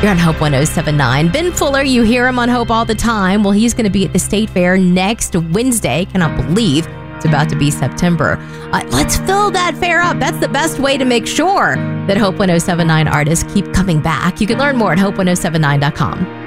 You're on Hope 1079. Ben Fuller, you hear him on Hope all the time. Well, he's going to be at the State Fair next Wednesday. Cannot believe it's about to be September. Let's fill that fair up. That's the best way to make sure that Hope 1079 artists keep coming back. You can learn more at hope1079.com.